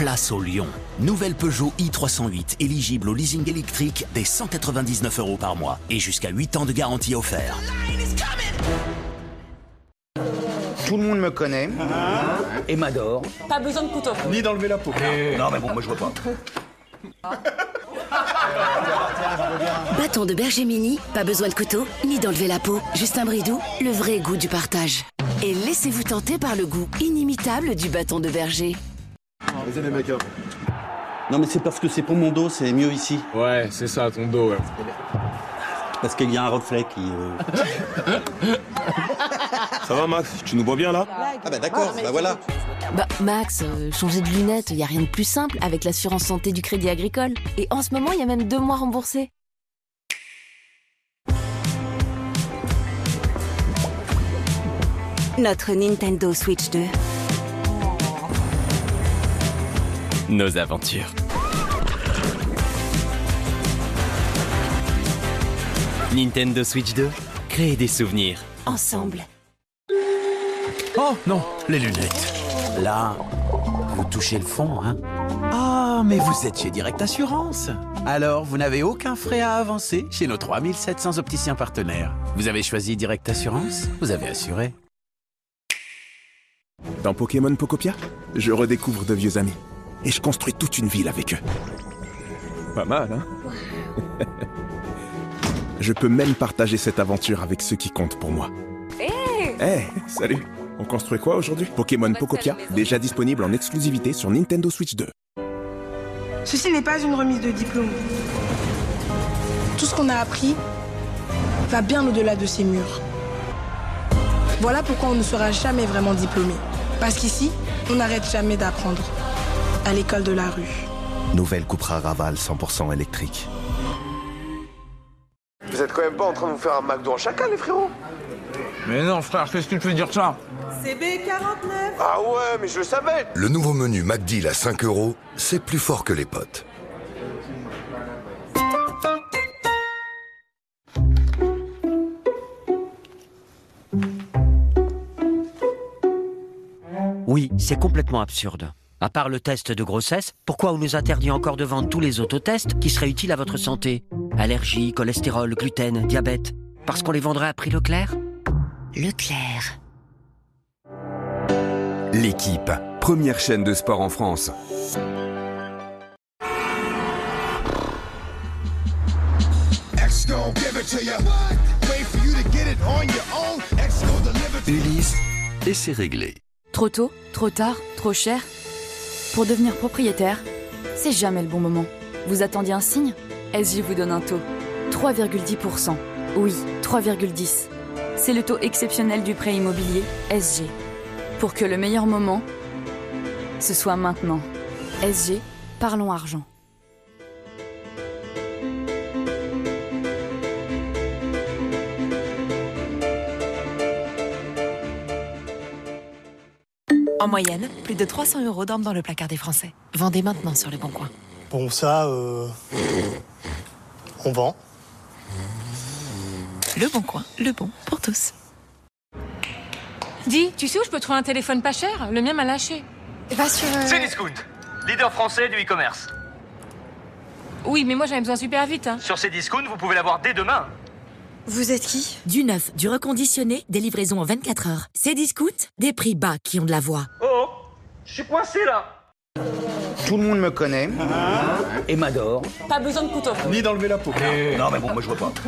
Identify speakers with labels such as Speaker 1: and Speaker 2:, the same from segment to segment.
Speaker 1: place au lion. Nouvelle Peugeot i308, éligible au leasing électrique dès 199 € par mois et jusqu'à 8 ans de garantie offerte.
Speaker 2: Tout le monde me connaît et m'adore.
Speaker 3: Pas besoin de couteau.
Speaker 4: Ni d'enlever la peau.
Speaker 2: Non mais bon, moi je vois pas.
Speaker 5: Bâton de berger mini, pas besoin de couteau, ni d'enlever la peau. Justin Bridou, le vrai goût du partage. Et laissez-vous tenter par le goût inimitable du bâton de berger.
Speaker 4: Vas-y les mecs.
Speaker 6: Non mais c'est parce que c'est pour mon dos, c'est mieux ici.
Speaker 7: Ouais, c'est ça, ton dos, ouais.
Speaker 6: Parce qu'il y a un reflet qui...
Speaker 4: Ça va Max, tu nous vois bien là?
Speaker 6: Ah bah d'accord, bah voilà.
Speaker 5: Bah Max, changer de lunettes, y a rien de plus simple avec l'assurance santé du Crédit Agricole. Et en ce moment, y a même 2 mois remboursés. Notre Nintendo Switch 2.
Speaker 8: Nos aventures. Nintendo Switch 2, créer des souvenirs.
Speaker 5: Ensemble.
Speaker 1: Oh non, les lunettes. Là, vous touchez le fond, hein?
Speaker 9: Ah, mais vous êtes chez Direct Assurance. Alors, vous n'avez aucun frais à avancer chez nos 3700 opticiens partenaires. Vous avez choisi Direct Assurance, vous avez assuré.
Speaker 10: Dans Pokémon Pocopia, je redécouvre de vieux amis. Et je construis toute une ville avec eux. Pas mal, hein? Je peux même partager cette aventure avec ceux qui comptent pour moi. Hey, salut! On construit quoi aujourd'hui? Pokémon Pocopia, déjà disponible en exclusivité sur Nintendo Switch 2.
Speaker 11: Ceci n'est pas une remise de diplôme. Tout ce qu'on a appris va bien au-delà de ces murs. Voilà pourquoi on ne sera jamais vraiment diplômé. Parce qu'ici, on n'arrête jamais d'apprendre. À l'école de la rue.
Speaker 12: Nouvelle Cupra Raval 100% électrique.
Speaker 4: Vous êtes quand même pas en train de vous faire un McDo en chacun les frérots?
Speaker 7: Mais non, frère, qu'est-ce que tu peux dire ça?
Speaker 3: C'est B49.
Speaker 4: Ah ouais, mais je le savais.
Speaker 12: Le nouveau menu McDeal à 5 €, c'est plus fort que les potes.
Speaker 13: Oui, c'est complètement absurde. À part le test de grossesse, pourquoi on nous interdit encore de vendre tous les autotests qui seraient utiles à votre santé? Allergie, cholestérol, gluten, diabète. Parce qu'on les vendrait à prix Leclerc?
Speaker 5: Leclerc.
Speaker 14: L'équipe, première chaîne de sport en France. Ulysse, et c'est réglé.
Speaker 15: Trop tôt, trop tard, trop cher. Pour devenir propriétaire, c'est jamais le bon moment. Vous attendiez un signe? SG vous donne un taux. 3,10%. Oui, 3,10. C'est le taux exceptionnel du prêt immobilier SG. Pour que le meilleur moment, ce soit maintenant. SG, parlons argent.
Speaker 16: En moyenne, plus de 300 € dorment dans le placard des Français. Vendez maintenant sur Le Bon Coin.
Speaker 17: Bon, ça, on vend.
Speaker 16: Le Bon Coin, le bon pour tous.
Speaker 3: Dis, tu sais où je peux trouver un téléphone pas cher? Le mien m'a lâché.
Speaker 16: Va sur...
Speaker 18: Cdiscount, leader français du e-commerce.
Speaker 3: Oui, mais moi j'avais besoin super vite. Hein.
Speaker 18: Sur Cdiscount, vous pouvez l'avoir dès demain.
Speaker 16: Vous êtes qui?
Speaker 19: Du neuf, du reconditionné, des livraisons en 24 heures. Cdiscount, des prix bas qui ont de la voix.
Speaker 18: Oh, je suis coincé là.
Speaker 2: Tout le monde me connaît et m'adore.
Speaker 3: Pas besoin de couteau.
Speaker 4: Ni d'enlever la peau.
Speaker 2: Non mais bon, moi je vois pas.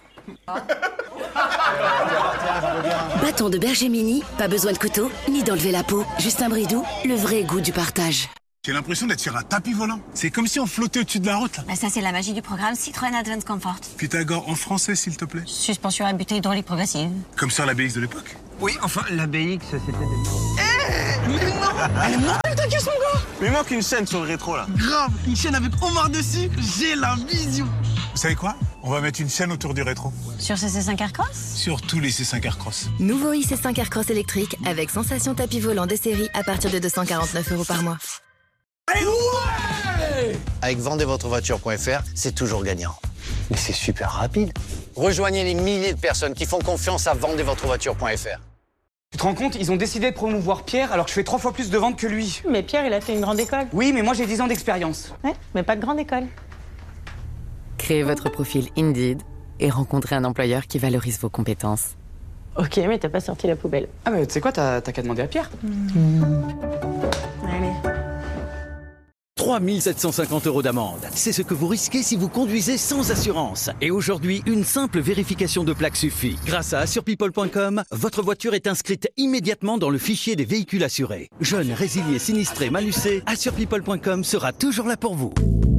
Speaker 5: Bâton de berger mini, pas besoin de couteau, ni d'enlever la peau. Justin Bridou, le vrai goût du partage.
Speaker 20: J'ai l'impression d'être sur un tapis volant. C'est comme si on flottait au-dessus de la route, là.
Speaker 6: Bah ça, c'est la magie du programme Citroën Advance Comfort.
Speaker 20: Pythagore en français, s'il te plaît.
Speaker 6: Suspension à butée hydraulique progressive.
Speaker 20: Comme sur la BX de l'époque.
Speaker 18: Oui, enfin, la BX, c'était...
Speaker 17: Mais non! Elle est mortelle ta caisse, mon gars!
Speaker 20: Mais il manque une chaîne sur le rétro, là.
Speaker 17: Grave! Une chaîne avec Omar dessus, j'ai la vision!
Speaker 20: Vous savez quoi? On va mettre une chaîne autour du rétro.
Speaker 6: Sur ces C5 Aircross?
Speaker 20: Sur tous les C5 Aircross.
Speaker 19: Nouveau IC5 Aircross électrique avec sensation tapis volant de série à partir de 249 € par mois.
Speaker 2: Avec vendezvotrevoiture.fr, c'est toujours gagnant. Mais c'est super rapide. Rejoignez les milliers de personnes qui font confiance à vendezvotrevoiture.fr.
Speaker 21: Tu te rends compte, ils ont décidé de promouvoir Pierre alors que je fais 3 fois plus de ventes que lui.
Speaker 22: Mais Pierre, il a fait une grande école.
Speaker 21: Oui, mais moi j'ai 10 ans d'expérience.
Speaker 22: Ouais, mais pas de grande école.
Speaker 23: Créez votre profil Indeed et rencontrez un employeur qui valorise vos compétences.
Speaker 22: Ok, mais t'as pas sorti la poubelle.
Speaker 21: Ah bah tu sais quoi, t'as qu'à demander à Pierre.
Speaker 22: Allez.
Speaker 9: 3 750 € d'amende. C'est ce que vous risquez si vous conduisez sans assurance. Et aujourd'hui, une simple vérification de plaque suffit. Grâce à assurepeople.com, votre voiture est inscrite immédiatement dans le fichier des véhicules assurés. Jeunes, résiliés, sinistrés, malucés, assurepeople.com sera toujours là pour vous.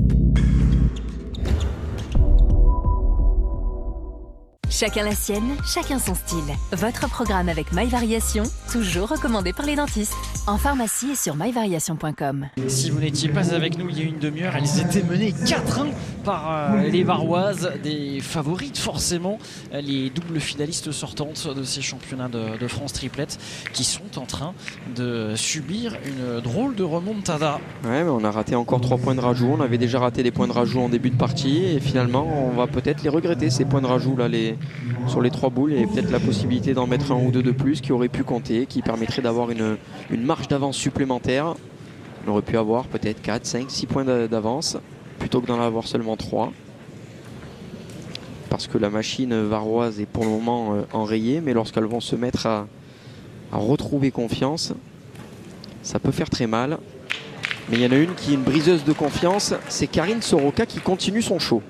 Speaker 24: Chacun la sienne, chacun son style. Votre programme avec MyVariation, toujours recommandé par les dentistes. En pharmacie et sur myvariation.com.
Speaker 25: Si vous n'étiez pas avec nous il y a une demi-heure, elles étaient menées 4-1 par les Varoises, des favorites forcément, les doubles finalistes sortantes de ces championnats de France triplette qui sont en train de subir une drôle de remontada.
Speaker 26: Ouais, mais on a raté encore 3 points de rajout. On avait déjà raté des points de rajout en début de partie et finalement on va peut-être les regretter, ces points de rajout là, sur les 3 boules. Il y avait peut-être la possibilité d'en mettre 1 ou 2 de plus qui aurait pu compter, qui permettrait d'avoir une marge d'avance supplémentaire. On aurait pu avoir peut-être 4, 5, 6 points d'avance plutôt que d'en avoir seulement 3. Parce que la machine varoise est pour le moment enrayée, mais lorsqu'elles vont se mettre à retrouver confiance, ça peut faire très mal. Mais il y en a une qui est une briseuse de confiance, c'est Karine Soroka qui continue son show.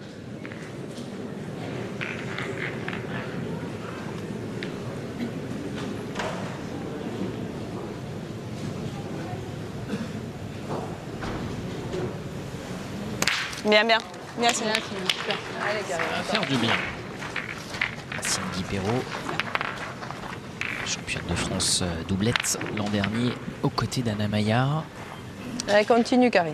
Speaker 27: Bien, bien. Bien,
Speaker 25: c'est bien. Ça va faire du bien. Cindy Perrault, championne de France doublette l'an dernier, aux côtés d'Anna Maillard.
Speaker 27: Allez, continue, Karine.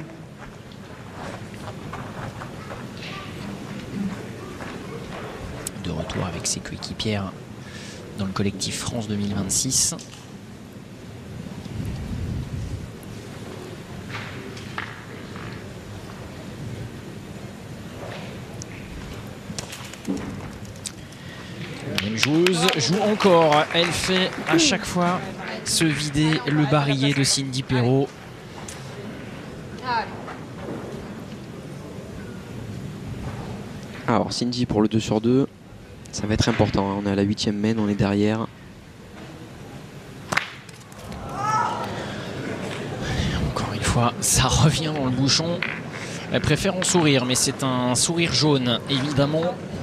Speaker 25: De retour avec ses coéquipières dans le collectif France 2026. La joueuse joue encore. Elle fait à chaque fois se vider le barillet de Cindy Perrault.
Speaker 26: Alors Cindy pour le 2 sur 2, ça va être important. On est à la 8e main, on est derrière.
Speaker 25: Encore une fois, ça revient dans le bouchon. Elle préfère en sourire, mais c'est un sourire jaune, évidemment.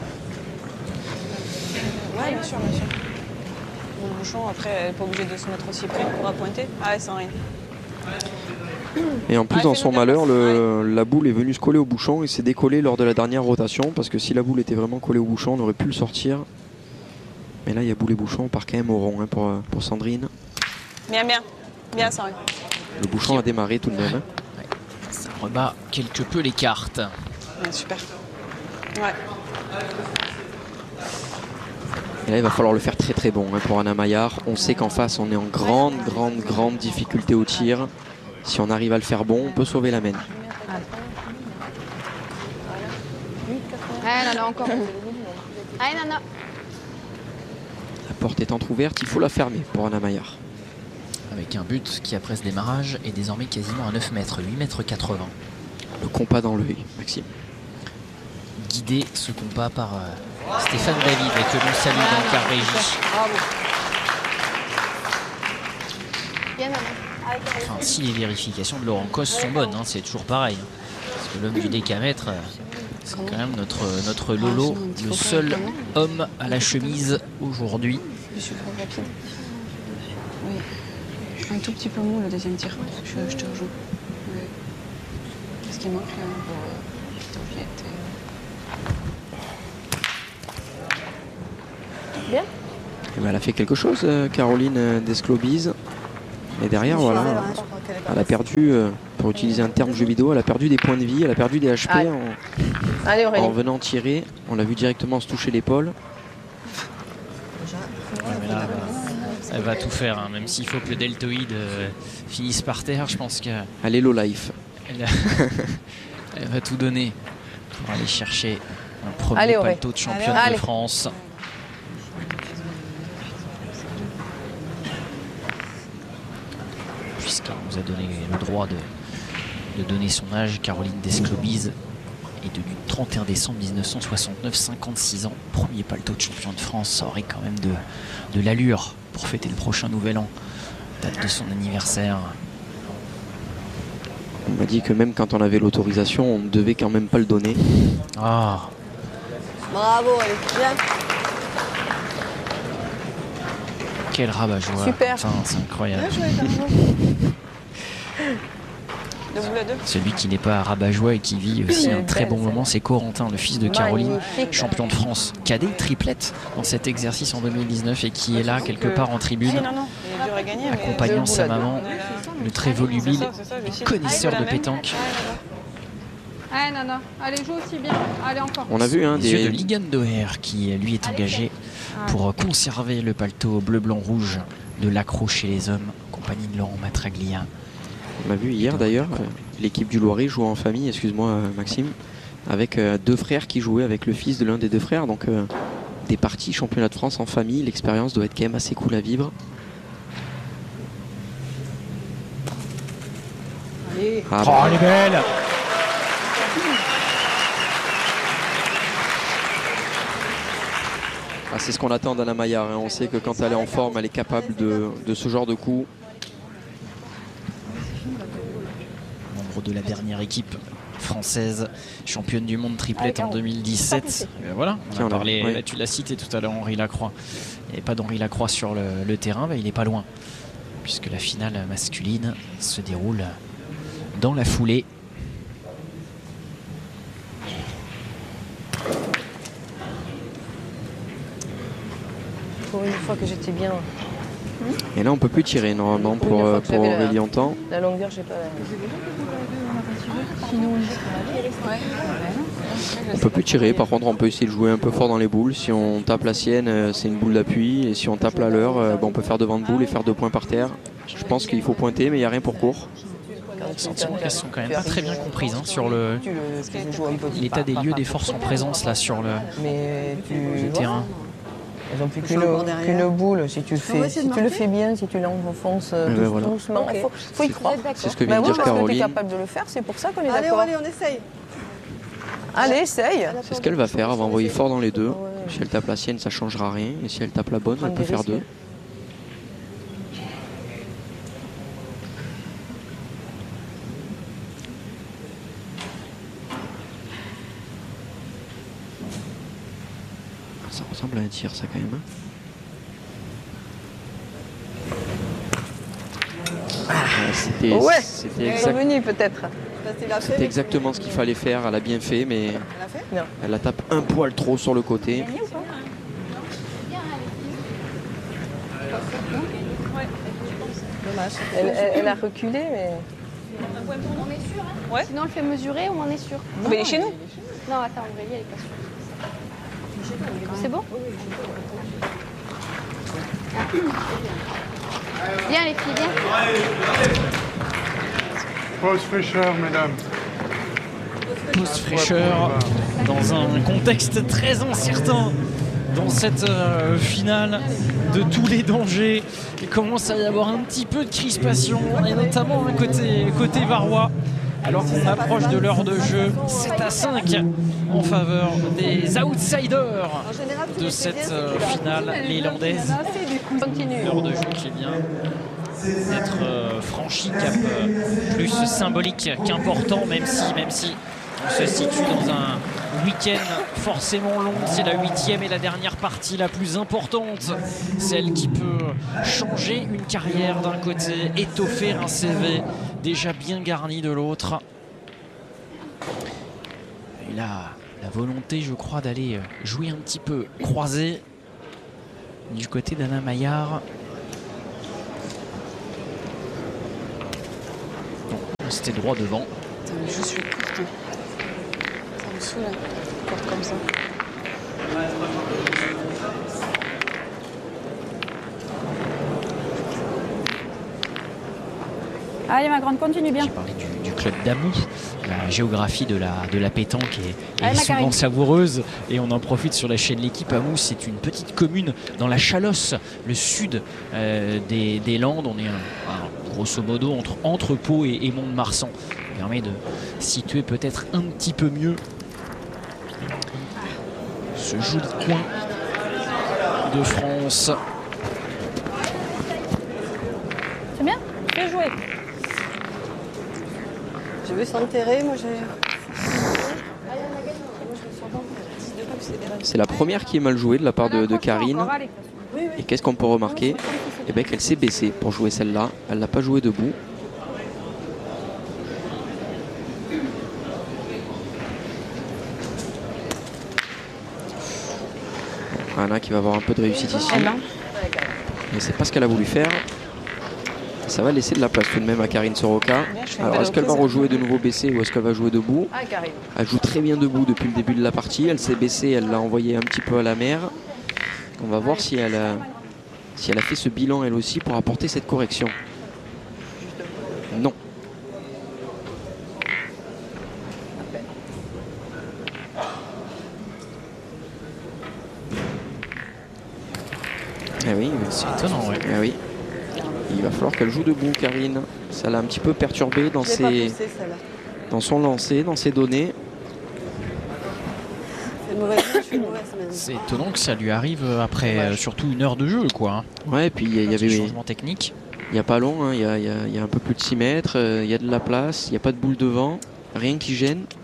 Speaker 27: Ouais, bien sûr, bien sûr. Le bouchon, après, elle n'est pas obligée de se mettre aussi près pour appointer. Ah ouais, sans rien.
Speaker 26: Et en plus, dans son malheur, la boule est venue se coller au bouchon et s'est décollée lors de la dernière rotation, parce que si la boule était vraiment collée au bouchon, on aurait pu le sortir. Mais là, il y a boule et bouchon, on part quand même au rond pour Sandrine.
Speaker 27: Bien, bien. Bien, sans rien.
Speaker 26: Le bouchon a démarré tout de même.
Speaker 25: Ouais. Ça rebat quelque peu les cartes.
Speaker 27: Ouais, super. Ouais.
Speaker 26: Et là, il va falloir le faire très très bon pour Anna Maillard. On sait qu'en face, on est en grande difficulté au tir. Si on arrive à le faire bon, on peut sauver la main.
Speaker 27: Allez, Nana, encore. Allez, Nana.
Speaker 26: La porte est entrouverte, il faut la fermer pour Anna Maillard.
Speaker 25: Avec un but qui, après ce démarrage, est désormais quasiment à 9 mètres, 8 mètres 80.
Speaker 26: Le compas dans l'œil, Maxime.
Speaker 25: Guidé ce compas par Stéphane David, et que l'on salue dans Car Régie.
Speaker 27: Bravo.
Speaker 25: Enfin, si les vérifications de Laurent Cos sont bonnes, hein, c'est toujours pareil. Hein, parce que l'homme du décamètre, c'est quand même notre Lolo, le seul homme à la chemise aujourd'hui.
Speaker 27: Je suis trop rapide. Oui. Un tout petit peu mou le deuxième tir. Je te rejoins. Oui. Qu'est-ce qui manque pour Juliette? Bien.
Speaker 26: Et ben, elle a fait quelque chose, Caroline Desclobise. Et derrière, voilà, elle a perdu, pour utiliser un terme jeu vidéo, elle a perdu des points de vie, elle a perdu des HP en venant tirer. On l'a vu directement se toucher l'épaule.
Speaker 25: Ouais, mais là, elle va tout faire, hein, même s'il faut que le deltoïde finisse par terre, je pense qu'elle
Speaker 26: elle est low life.
Speaker 25: Elle va tout donner pour aller chercher un premier paletot de championne de France. a donné le droit de donner son âge. Caroline Desclobise est du 31 décembre 1969, 56 ans, premier paletot de champion de France. Ça aurait quand même de l'allure pour fêter le prochain nouvel an, date de son anniversaire.
Speaker 26: On m'a dit que même quand on avait l'autorisation, on ne devait quand même pas le donner.
Speaker 25: Ah.
Speaker 1: Bravo, allez, bien.
Speaker 25: Quel rabat-joie.
Speaker 1: Super.
Speaker 25: C'est incroyable.
Speaker 1: Bien joué,
Speaker 25: Celui qui n'est pas rabat-joie et qui vit aussi un très bon moment, c'est Corentin, le fils de Caroline, champion de France cadet, triplette dans cet exercice en 2019 et qui est là quelque part en tribune, accompagnant sa maman, le très volubile connaisseur de pétanque.
Speaker 27: Ah non, non, allez, joue aussi bien, allez encore.
Speaker 26: On a vu
Speaker 25: les yeux de Ligan Doher qui lui est engagé pour conserver le paletot bleu-blanc-rouge de l'accro chez les hommes, en compagnie de Laurent Matraglia.
Speaker 26: On a vu hier d'ailleurs, l'équipe du Loiret jouait en famille, excuse-moi Maxime, avec deux frères qui jouaient avec le fils de l'un des deux frères. Donc des parties championnat de France en famille, l'expérience doit être quand même assez cool à vivre.
Speaker 1: Allez.
Speaker 25: Ah, oh, elle est belle!
Speaker 26: Ah, c'est ce qu'on attend d'Anna Maillard, hein. On sait que quand elle est en forme, elle est capable de ce genre de coup.
Speaker 25: Membre de la dernière équipe française, championne du monde triplette en 2017. Voilà, on a parlé, ouais. Là, tu l'as cité tout à l'heure, Henri Lacroix. Il n'y avait pas d'Henri Lacroix sur le terrain, il n'est pas loin, puisque la finale masculine se déroule dans la foulée.
Speaker 1: Pour une fois que j'étais bien.
Speaker 26: Et là on peut plus tirer normalement pour Aurélie Antan.
Speaker 1: La longueur, j'ai pas.
Speaker 26: On peut plus tirer, par contre on peut essayer de jouer un peu fort dans les boules. Si on tape la sienne, c'est une boule d'appui, et si on tape la leur, on peut faire devant de boule et faire 2 points par terre. Je pense qu'il faut pointer, mais il n'y a rien pour court.
Speaker 25: Sentiment qu'elles sont quand même pas très bien comprises sur l'état des lieux des forces en présence là sur le terrain.
Speaker 1: Elles n'ont plus qu'une boule. Si tu le fais bien, si tu l'enfonces doucement, il faut y croire.
Speaker 26: C'est ce que vient de dire Caroline.
Speaker 1: Quand tu es capable de le faire, c'est pour ça qu'on est
Speaker 27: d'accord.
Speaker 1: Allez, on essaye. Allez, essaye.
Speaker 26: C'est ce qu'elle va faire, elle va envoyer fort dans les deux. Si elle tape la sienne, ça ne changera rien. Et si elle tape la bonne, elle peut faire 2. Ça ressemble à un tir, ça, quand même. C'était exactement ce qu'il fallait faire. Elle a bien fait, mais elle la tape un poil trop sur le côté.
Speaker 1: Dommage. Elle a reculé, mais...
Speaker 27: On est sûr, hein. Ouais. Sinon on le fait mesurer ou on est sûr.
Speaker 1: Mais il est chez nous.
Speaker 27: Non, attends, Aurélie, elle est pas sûre. C'est bon? Viens les filles, viens.
Speaker 20: Pause fraîcheur, mesdames.
Speaker 25: Pause fraîcheur dans un contexte très incertain dans cette finale de tous les dangers. Il commence à y avoir un petit peu de crispation, et notamment côté varois. Alors qu'on approche de l'heure de jeu, 7-5 en faveur des outsiders de cette finale, les Landaises. L'heure de jeu qui vient d'être franchie, cap plus symbolique qu'important, même si on se situe dans un week-end forcément long. C'est la 8e et la dernière partie la plus importante, celle qui peut changer une carrière d'un côté, étoffer un CV déjà bien garni de l'autre. Et là, la volonté, je crois, d'aller jouer un petit peu croisé du côté d'Anna Maillard. C'était droit devant.
Speaker 27: Je suis courte. Ça me saoule, courte comme ça.
Speaker 7: Allez ma grande, continue bien.
Speaker 25: J'ai parlé du club d'Amou. La géographie de la pétanque est souvent savoureuse et on en profite sur la chaîne L'équipe. Amou, c'est une petite commune dans la Chalosse, le sud des Landes. On est grosso modo entre Pau et Mont-de-Marsan. Ça permet de situer peut-être un petit peu mieux ce joli coin de France.
Speaker 7: C'est bien, fais jouer.
Speaker 1: Je vais s'enterrer, moi j'ai...
Speaker 26: C'est la première qui est mal jouée de la part de Karine. Et qu'est-ce qu'on peut remarquer? Eh bien qu'elle s'est baissée pour jouer celle-là. Elle l'a pas jouée debout. Anna qui va avoir un peu de réussite ici. Mais c'est pas ce qu'elle a voulu faire. Ça va laisser de la place tout de même à Karine Soroka. Alors est-ce qu'elle va rejouer de nouveau baissée ou est-ce qu'elle va jouer debout? Elle joue très bien debout depuis le début de la partie. Elle s'est baissée, elle l'a envoyé un petit peu à la mer. On va voir si elle a fait ce bilan elle aussi pour apporter cette correction. Non. Eh oui,
Speaker 25: c'est étonnant, ouais.
Speaker 26: Eh oui. Il va falloir qu'elle joue debout, Karine. Ça l'a un petit peu perturbé dans son lancer, dans ses données.
Speaker 25: C'est étonnant que ça lui arrive après surtout 1 heure de jeu, quoi. Hein.
Speaker 26: Ouais, et puis il y avait des
Speaker 25: changements techniques.
Speaker 26: Il n'y a pas long, hein, il y a un peu plus de 6 mètres, il y a de la place, il n'y a pas de boule devant, rien qui gêne.